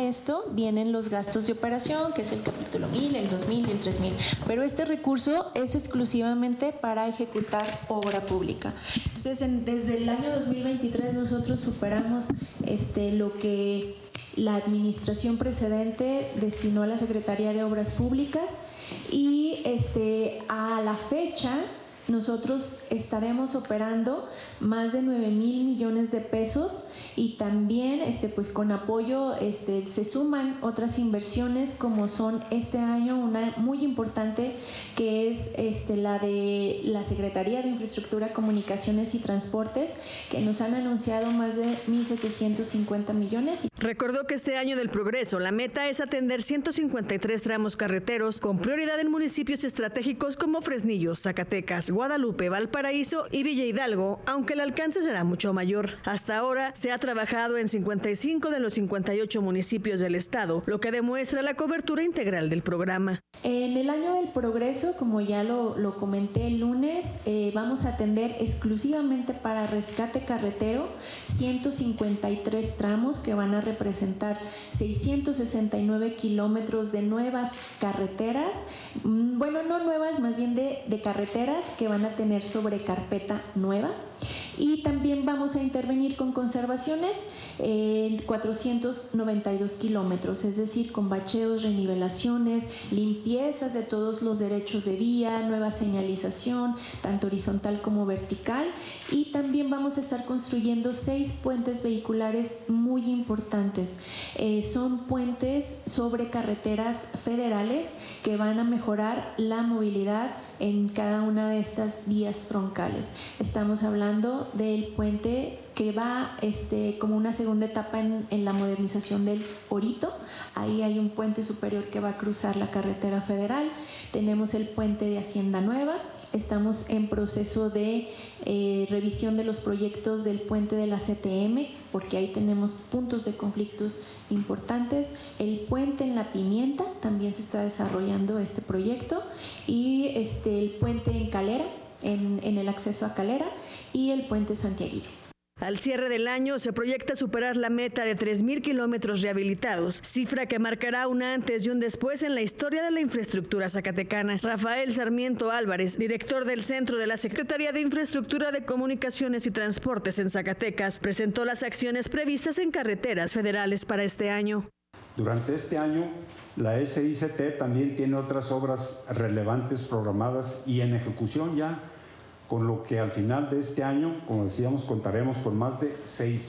esto vienen los gastos de operación, que es el capítulo 1000, el 2000 y el 3000. Pero este recurso es exclusivamente para ejecutar obra pública. Entonces, desde el año 2023 nosotros superamos lo que la administración precedente destinó a la Secretaría de Obras Públicas y a la fecha nosotros estaremos operando más de 9,000 millones de pesos y también pues con apoyo se suman otras inversiones como son este año una muy importante que es la de la Secretaría de Infraestructura, Comunicaciones y Transportes, que nos han anunciado más de 1,750 millones. Recordó que este año del progreso la meta es atender 153 tramos carreteros con prioridad en municipios estratégicos como Fresnillo, Zacatecas, Guadalupe, Valparaíso y Villa Hidalgo, aunque el alcance será mucho mayor. Hasta ahora se ha trabajado en 55 de los 58 municipios del estado, lo que demuestra la cobertura integral del programa. En el año del progreso, como ya lo comenté el lunes, vamos a atender exclusivamente para rescate carretero 153 tramos que van a representar 669 kilómetros de nuevas carreteras, bueno, no nuevas, más bien de carreteras que van a tener sobre carpeta nueva. Y también vamos a intervenir con conservaciones en 492 kilómetros, es decir, con bacheos, renivelaciones, limpiezas de todos los derechos de vía, nueva señalización, tanto horizontal como vertical. Y también vamos a estar construyendo 6 puentes vehiculares muy importantes. Son puentes sobre carreteras federales que van a mejorar la movilidad en cada una de estas vías troncales. Estamos hablando del puente que va como una segunda etapa en la modernización del Orito. Ahí hay un puente superior que va a cruzar la carretera federal. Tenemos el puente de Hacienda Nueva. Estamos en proceso de revisión de los proyectos del puente de la CTM, porque ahí tenemos puntos de conflictos importantes. El puente en La Pimienta, también se está desarrollando este proyecto, y el puente en Calera, en el acceso a Calera, y el puente Santiaguillo. Al cierre del año se proyecta superar la meta de 3,000 kilómetros rehabilitados, cifra que marcará un antes y un después en la historia de la infraestructura zacatecana. Rafael Sarmiento Álvarez, director del Centro de la Secretaría de Infraestructura de Comunicaciones y Transportes en Zacatecas, presentó las acciones previstas en carreteras federales para este año. Durante este año, la SICT también tiene otras obras relevantes programadas y en ejecución ya, con lo que al final de este año, como decíamos, contaremos con más de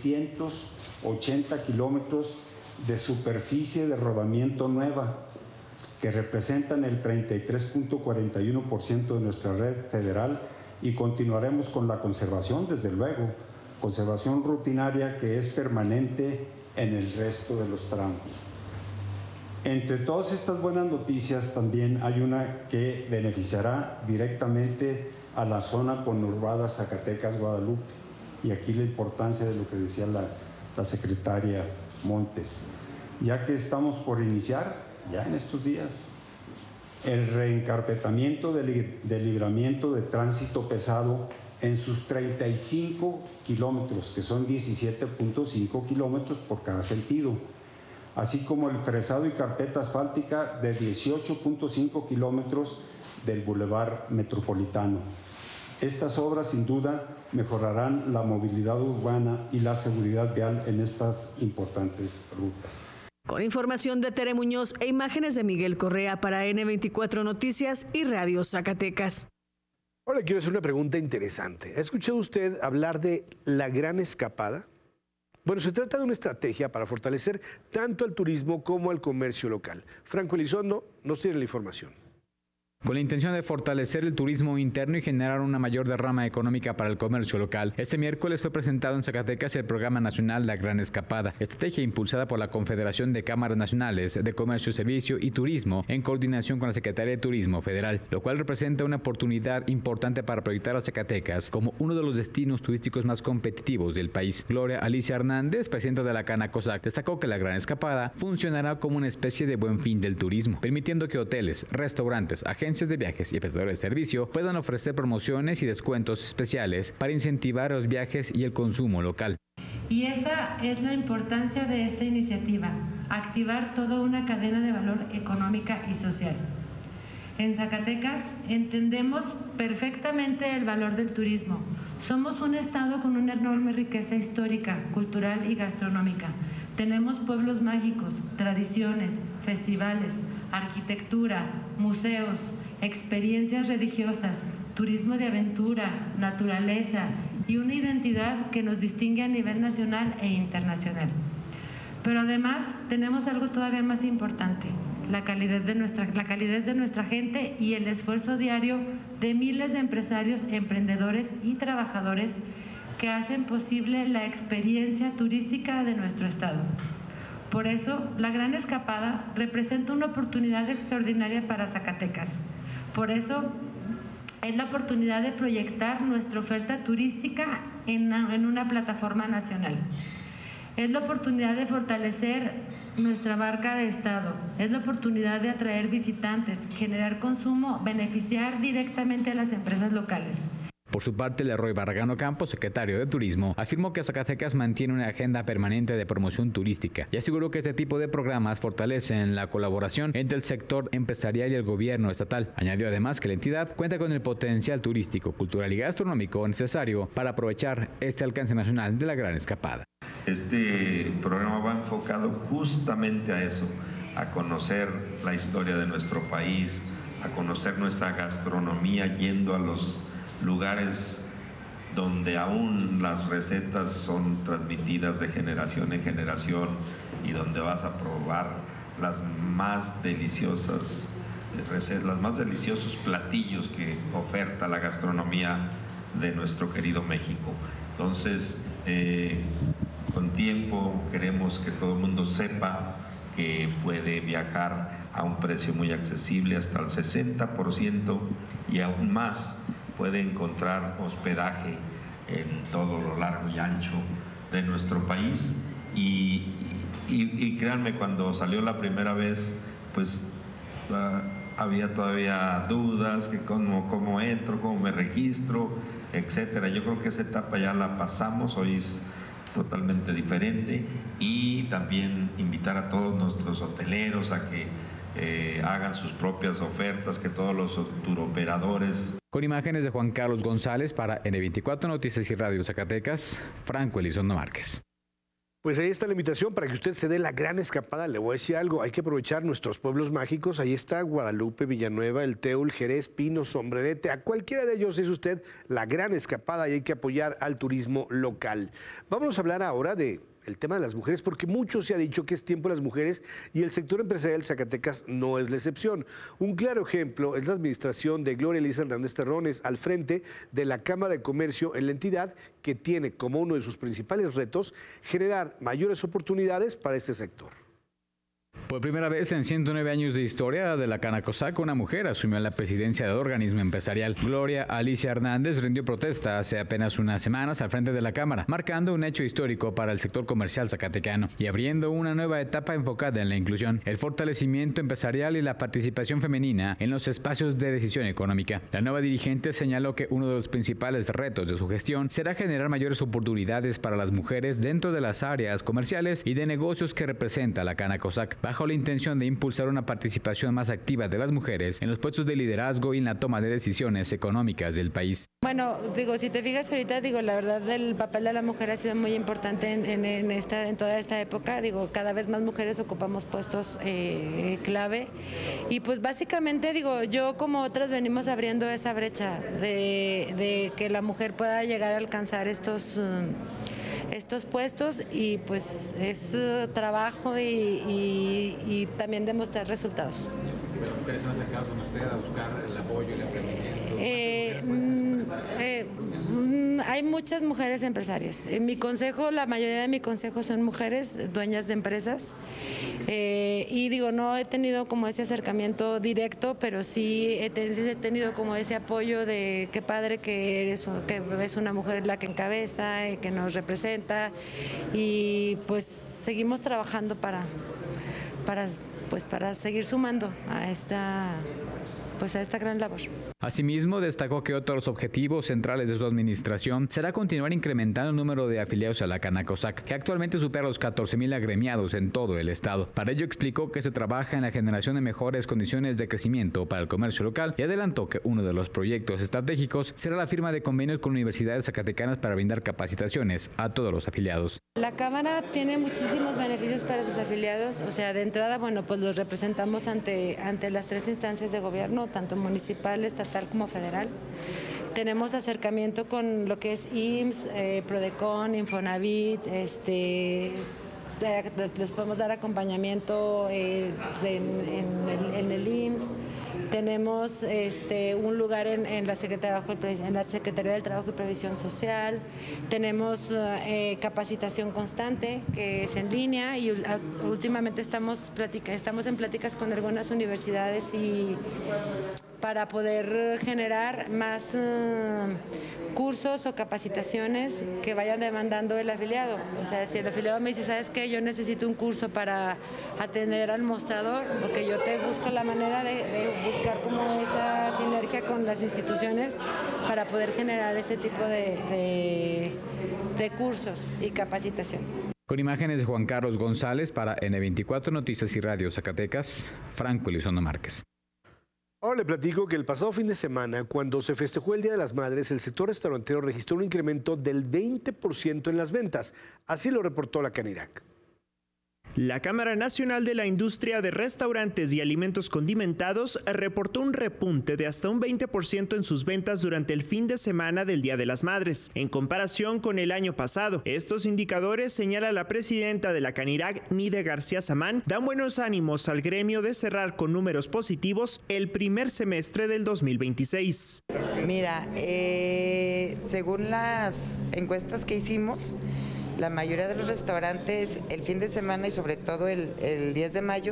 680 kilómetros de superficie de rodamiento nueva, que representan el 33.41% de nuestra red federal, y continuaremos con la conservación, desde luego, conservación rutinaria que es permanente en el resto de los tramos. Entre todas estas buenas noticias también hay una que beneficiará directamente a la zona conurbada Zacatecas-Guadalupe, y aquí la importancia de lo que decía la secretaria Montes, ya que estamos por iniciar ya en estos días el reencarpetamiento del libramiento de tránsito pesado en sus 35 kilómetros, que son 17.5 kilómetros por cada sentido, así como el fresado y carpeta asfáltica de 18.5 kilómetros del Boulevard Metropolitano. Estas obras sin duda mejorarán la movilidad urbana y la seguridad vial en estas importantes rutas. Con información de Tere Muñoz e imágenes de Miguel Correa para N24 Noticias y Radio Zacatecas. Ahora quiero hacer una pregunta interesante. ¿Ha escuchado usted hablar de la Gran Escapada? Bueno, se trata de una estrategia para fortalecer tanto al turismo como al comercio local. Franco Elizondo nos tiene la información. Con la intención de fortalecer el turismo interno y generar una mayor derrama económica para el comercio local, este miércoles fue presentado en Zacatecas el Programa Nacional La Gran Escapada, estrategia impulsada por la Confederación de Cámaras Nacionales de Comercio, Servicio y Turismo en coordinación con la Secretaría de Turismo Federal, lo cual representa una oportunidad importante para proyectar a Zacatecas como uno de los destinos turísticos más competitivos del país. Gloria Alicia Hernández, presidenta de la Canacosac, destacó que La Gran Escapada funcionará como una especie de buen fin del turismo, permitiendo que hoteles, restaurantes, agencias de viajes y prestadores de servicio puedan ofrecer promociones y descuentos especiales para incentivar los viajes y el consumo local. Y esa es la importancia de esta iniciativa, activar toda una cadena de valor económica y social. En Zacatecas entendemos perfectamente el valor del turismo. Somos un estado con una enorme riqueza histórica, cultural y gastronómica. Tenemos pueblos mágicos, tradiciones, festivales, arquitectura, museos, experiencias religiosas, turismo de aventura, naturaleza y una identidad que nos distingue a nivel nacional e internacional. Pero además tenemos algo todavía más importante, la calidez de nuestra gente y el esfuerzo diario de miles de empresarios, emprendedores y trabajadores que hacen posible la experiencia turística de nuestro estado. Por eso, la Gran Escapada representa una oportunidad extraordinaria para Zacatecas. Por eso, es la oportunidad de proyectar nuestra oferta turística en una plataforma nacional. Es la oportunidad de fortalecer nuestra marca de estado, es la oportunidad de atraer visitantes, generar consumo, beneficiar directamente a las empresas locales. Por su parte, Leroy Barragán Ocampo, secretario de Turismo, afirmó que Zacatecas mantiene una agenda permanente de promoción turística y aseguró que este tipo de programas fortalecen la colaboración entre el sector empresarial y el gobierno estatal. Añadió además que la entidad cuenta con el potencial turístico, cultural y gastronómico necesario para aprovechar este alcance nacional de la Gran Escapada. Este programa va enfocado justamente a eso, a conocer la historia de nuestro país, a conocer nuestra gastronomía yendo a los lugares donde aún las recetas son transmitidas de generación en generación y donde vas a probar las más deliciosas recetas, los más deliciosos platillos que oferta la gastronomía de nuestro querido México. Entonces, con tiempo queremos que todo el mundo sepa que puede viajar a un precio muy accesible, hasta el 60% y aún más. Puede encontrar hospedaje en todo lo largo y ancho de nuestro país y créanme, cuando salió la primera vez, pues había todavía dudas, que cómo entro, cómo me registro, etcétera. Yo creo que esa etapa ya la pasamos, hoy es totalmente diferente, y también invitar a todos nuestros hoteleros a que hagan sus propias ofertas, que todos los turoperadores. Con imágenes de Juan Carlos González para N24 Noticias y Radio Zacatecas, Franco Elizondo Márquez. Pues ahí está la invitación para que usted se dé la gran escapada. Le voy a decir algo, hay que aprovechar nuestros pueblos mágicos. Ahí está Guadalupe, Villanueva, El Teul, Jerez, Pino, Sombrerete. A cualquiera de ellos es usted la gran escapada y hay que apoyar al turismo local. Vamos a hablar ahora de el tema de las mujeres, porque mucho se ha dicho que es tiempo de las mujeres y el sector empresarial de Zacatecas no es la excepción. Un claro ejemplo es la administración de Gloria Elisa Hernández Terrones al frente de la Cámara de Comercio en la entidad, que tiene como uno de sus principales retos generar mayores oportunidades para este sector. Por primera vez en 109 años de historia de la Canacosac, una mujer asumió la presidencia del organismo empresarial. Gloria Alicia Hernández rindió protesta hace apenas unas semanas al frente de la Cámara, marcando un hecho histórico para el sector comercial zacatecano y abriendo una nueva etapa enfocada en la inclusión, el fortalecimiento empresarial y la participación femenina en los espacios de decisión económica. La nueva dirigente señaló que uno de los principales retos de su gestión será generar mayores oportunidades para las mujeres dentro de las áreas comerciales y de negocios que representa la Canacosac, bajo la intención de impulsar una participación más activa de las mujeres en los puestos de liderazgo y en la toma de decisiones económicas del país. Bueno, si te fijas ahorita, la verdad, el papel de la mujer ha sido muy importante en toda esta época. Cada vez más mujeres ocupamos puestos clave y pues básicamente, yo como otras venimos abriendo esa brecha de que la mujer pueda llegar a alcanzar estos puestos, y pues es trabajo y también demostrar resultados. ¿Pero mujeres se han acercado con usted a buscar el apoyo y el emprendimiento? Hay muchas mujeres empresarias. En mi consejo, la mayoría de mi consejo son mujeres dueñas de empresas, y no he tenido como ese acercamiento directo, pero sí he tenido como ese apoyo de qué padre que es una mujer la que encabeza, que nos representa, y pues seguimos trabajando para seguir sumando a pues a esta gran labor. Asimismo, destacó que otro de los objetivos centrales de su administración será continuar incrementando el número de afiliados a la Canacosac, que actualmente supera los 14,000 agremiados en todo el estado. Para ello explicó que se trabaja en la generación de mejores condiciones de crecimiento para el comercio local y adelantó que uno de los proyectos estratégicos será la firma de convenios con universidades zacatecanas para brindar capacitaciones a todos los afiliados. La Cámara tiene muchísimos beneficios para sus afiliados, o sea, de entrada, bueno, pues los representamos ante las 3 instancias de gobierno, tanto municipal, estatal como federal. Tenemos acercamiento con lo que es IMSS, Prodecon, Infonavit, les podemos dar acompañamiento en el IMSS. Tenemos un lugar en la Secretaría del Trabajo y Previsión Social. Tenemos capacitación constante, que es en línea, y últimamente estamos en pláticas con algunas universidades y para poder generar más cursos o capacitaciones que vayan demandando el afiliado. O sea, si el afiliado me dice, ¿sabes qué? Yo necesito un curso para atender al mostrador, porque yo te busco la manera de buscar como esa sinergia con las instituciones para poder generar este tipo de cursos y capacitación. Con imágenes de Juan Carlos González para N24 Noticias y Radio Zacatecas, Franco Elizondo Márquez. Ahora le platico que el pasado fin de semana, cuando se festejó el Día de las Madres, el sector restaurantero registró un incremento del 20% en las ventas. Así lo reportó la Canirac. La Cámara Nacional de la Industria de Restaurantes y Alimentos Condimentados reportó un repunte de hasta un 20% en sus ventas durante el fin de semana del Día de las Madres, en comparación con el año pasado. Estos indicadores, señala la presidenta de la Canirac, Nide García Samán, dan buenos ánimos al gremio de cerrar con números positivos el primer semestre del 2026. Mira, según las encuestas que hicimos, la mayoría de los restaurantes el fin de semana y sobre todo el 10 de mayo,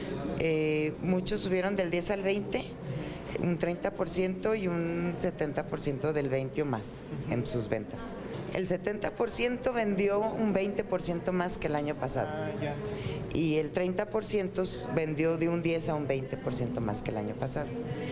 muchos subieron del 10 al 20, un 30% y un 70% del 20 o más en sus ventas. El 70% vendió un 20% más que el año pasado y el 30% vendió de un 10 a un 20% más que el año pasado.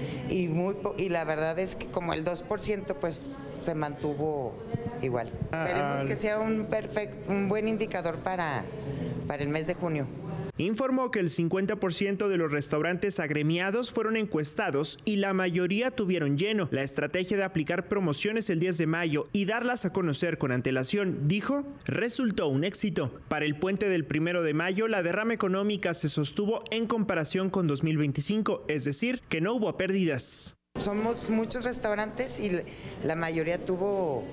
Y la verdad es que como el 2% pues se mantuvo igual. Esperemos que sea un buen indicador para el mes de junio. Informó que el 50% de los restaurantes agremiados fueron encuestados y la mayoría tuvieron lleno. La estrategia de aplicar promociones el 10 de mayo y darlas a conocer con antelación, dijo, resultó un éxito. Para el puente del 1 de mayo, la derrama económica se sostuvo en comparación con 2025, es decir, que no hubo pérdidas. Somos muchos restaurantes y la mayoría tuvo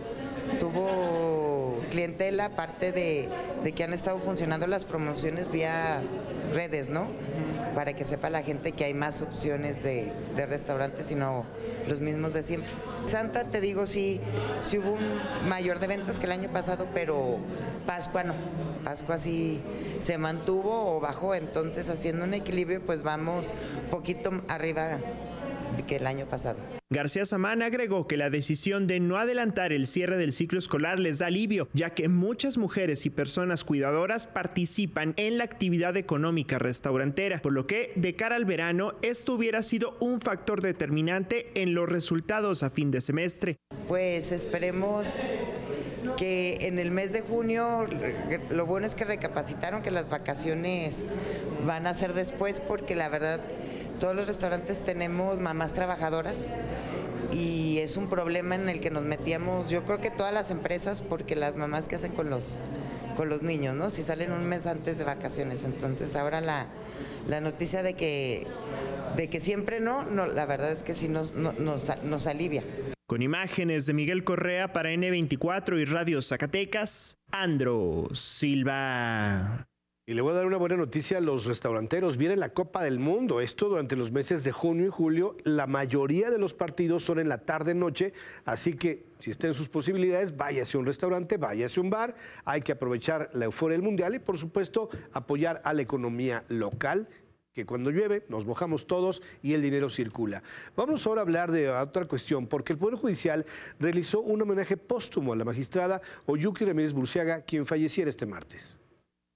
clientela, aparte de que han estado funcionando las promociones vía redes, ¿no? Para que sepa la gente que hay más opciones de restaurantes y no los mismos de siempre. Santa, te digo, sí hubo un mayor de ventas que el año pasado, pero Pascua no. Pascua sí se mantuvo o bajó, entonces haciendo un equilibrio pues vamos un poquito arriba que el año pasado. García Samán agregó que la decisión de no adelantar el cierre del ciclo escolar les da alivio, ya que muchas mujeres y personas cuidadoras participan en la actividad económica restaurantera, por lo que de cara al verano esto hubiera sido un factor determinante en los resultados a fin de semestre. Pues esperemos que en el mes de junio, lo bueno es que recapacitaron que las vacaciones van a ser después, porque la verdad todos los restaurantes tenemos mamás trabajadoras y es un problema en el que nos metíamos, yo creo que todas las empresas, porque las mamás que hacen con los niños, ¿no? Si salen un mes antes de vacaciones, entonces ahora la noticia de que siempre no, la verdad es que sí nos alivia. Con imágenes de Miguel Correa para N24 y Radio Zacatecas, Andro Silva. Y le voy a dar una buena noticia a los restauranteros. Viene la Copa del Mundo. Esto durante los meses de junio y julio. La mayoría de los partidos son en la tarde-noche. Así que, si está en sus posibilidades, váyase a un restaurante, váyase a un bar. Hay que aprovechar la euforia del Mundial y, por supuesto, apoyar a la economía local, que cuando llueve nos mojamos todos y el dinero circula. Vamos ahora a hablar de otra cuestión, porque el Poder Judicial realizó un homenaje póstumo a la magistrada Oyuki Ramírez Burciaga, quien falleciera este martes.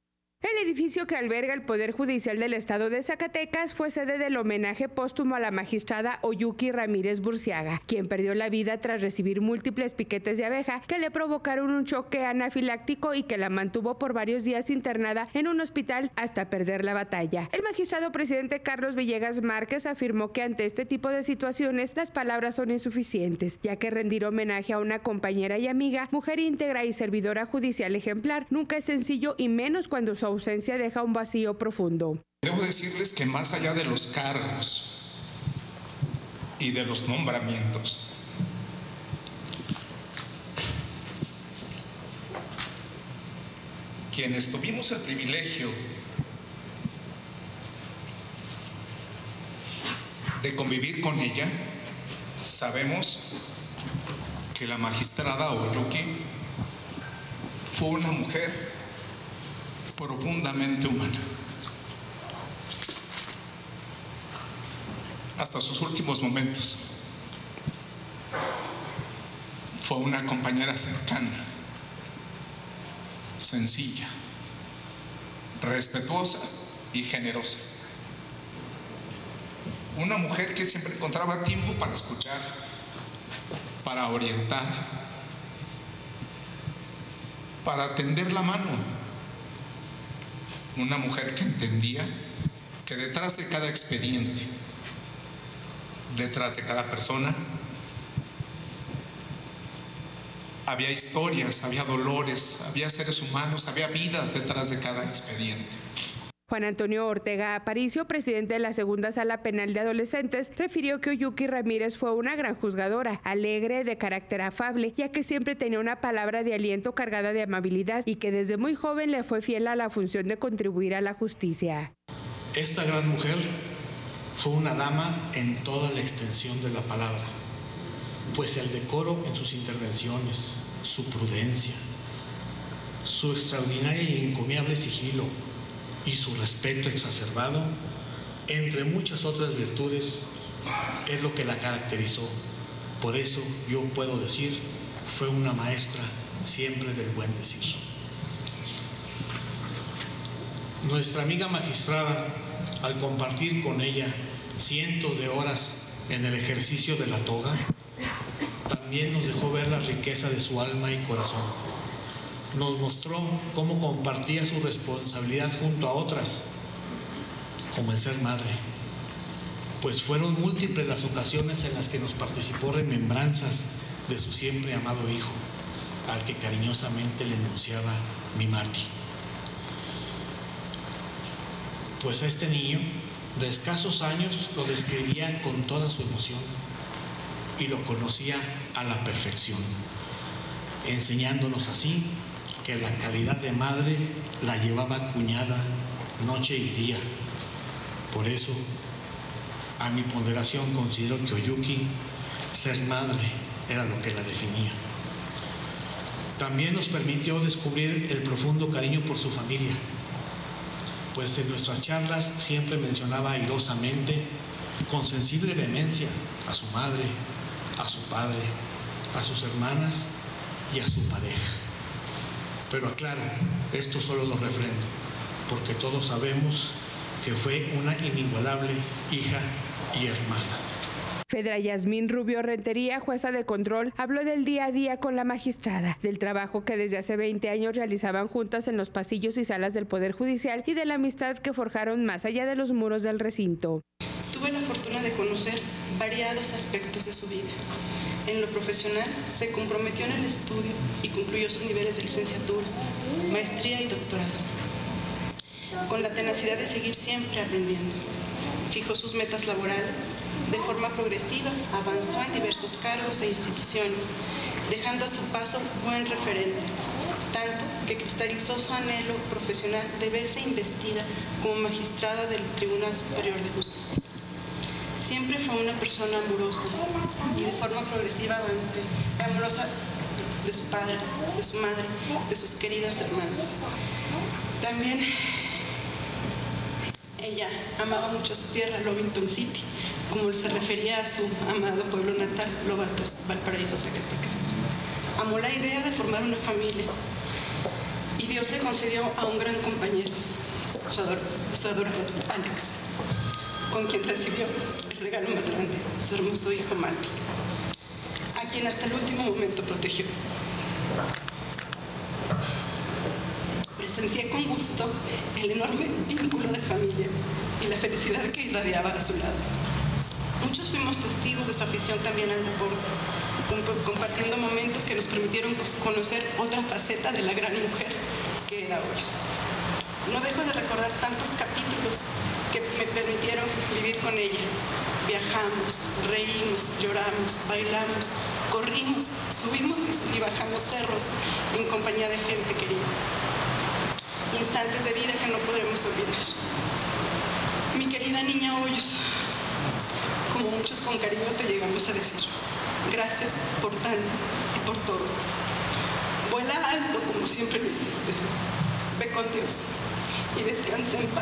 El edificio que alberga el Poder Judicial del Estado de Zacatecas fue sede del homenaje póstumo a la magistrada Oyuki Ramírez Burciaga, quien perdió la vida tras recibir múltiples piquetes de abeja que le provocaron un choque anafiláctico y que la mantuvo por varios días internada en un hospital hasta perder la batalla. El magistrado presidente Carlos Villegas Márquez afirmó que ante este tipo de situaciones las palabras son insuficientes, ya que rendir homenaje a una compañera y amiga, mujer íntegra y servidora judicial ejemplar nunca es sencillo, y menos cuando su ausencia deja un vacío profundo. Debo decirles que más allá de los cargos y de los nombramientos, quienes tuvimos el privilegio de convivir con ella, sabemos que la magistrada Oyuki fue una mujer profundamente humana. Hasta sus últimos momentos fue una compañera cercana, sencilla, respetuosa y generosa. Una mujer que siempre encontraba tiempo para escuchar, para orientar, para tender la mano. Una mujer que entendía que detrás de cada expediente, detrás de cada persona, había historias, había dolores, había seres humanos, había vidas detrás de cada expediente. Juan Antonio Ortega Aparicio, presidente de la Segunda Sala Penal de Adolescentes, refirió que Oyuki Ramírez fue una gran juzgadora, alegre, de carácter afable, ya que siempre tenía una palabra de aliento cargada de amabilidad y que desde muy joven le fue fiel a la función de contribuir a la justicia. Esta gran mujer fue una dama en toda la extensión de la palabra, pues el decoro en sus intervenciones, su prudencia, su extraordinario y encomiable sigilo y su respeto exacerbado, entre muchas otras virtudes, es lo que la caracterizó. Por eso yo puedo decir, fue una maestra siempre del buen decir. Nuestra amiga magistrada, al compartir con ella cientos de horas en el ejercicio de la toga, también nos dejó ver la riqueza de su alma y corazón. Nos mostró cómo compartía su responsabilidad junto a otras, como el ser madre, pues fueron múltiples las ocasiones en las que nos participó remembranzas de su siempre amado hijo, al que cariñosamente le enunciaba mi Mati. Pues a este niño, de escasos años, lo describía con toda su emoción y lo conocía a la perfección, enseñándonos así que la calidad de madre la llevaba cuñada noche y día. Por eso, a mi ponderación, considero que Oyuki, ser madre, era lo que la definía. También nos permitió descubrir el profundo cariño por su familia, pues en nuestras charlas siempre mencionaba airosamente, con sensible vehemencia, a su madre, a su padre, a sus hermanas y a su pareja. Pero aclaro, esto solo lo refrendo, porque todos sabemos que fue una inigualable hija y hermana. Fedra Yasmín Rubio Rentería, jueza de control, habló del día a día con la magistrada, del trabajo que desde hace 20 años realizaban juntas en los pasillos y salas del Poder Judicial y de la amistad que forjaron más allá de los muros del recinto. Tuve la fortuna de conocer variados aspectos de su vida. En lo profesional, se comprometió en el estudio y concluyó sus niveles de licenciatura, maestría y doctorado, con la tenacidad de seguir siempre aprendiendo. Fijó sus metas laborales, de forma progresiva avanzó en diversos cargos e instituciones, dejando a su paso buen referente, tanto que cristalizó su anhelo profesional de verse investida como magistrada del Tribunal Superior de Justicia. Siempre fue una persona amorosa y de forma progresiva amorosa de su padre, de su madre, de sus queridas hermanas. También ella amaba mucho a su tierra, Lovington City, como se refería a su amado pueblo natal, Lobatos, Valparaíso, Zacatecas. Amó la idea de formar una familia y Dios le concedió a un gran compañero, su adorado Alex, con quien recibió el regalo más grande, su hermoso hijo Mati, a quien hasta el último momento protegió. Presencié con gusto el enorme vínculo de familia y la felicidad que irradiaba a su lado. Muchos fuimos testigos de su afición también al deporte, compartiendo momentos que nos permitieron conocer otra faceta de la gran mujer que era Hoyos. No dejo de recordar tantos capítulos que me permitieron vivir con ella. Viajamos, reímos, lloramos, bailamos, corrimos, subimos y bajamos cerros en compañía de gente querida. Instantes de vida que no podremos olvidar. Mi querida niña Hoyos, como muchos con cariño te llegamos a decir, gracias por tanto y por todo. Vuela alto como siempre lo hiciste. Ve con Dios y descansa en paz.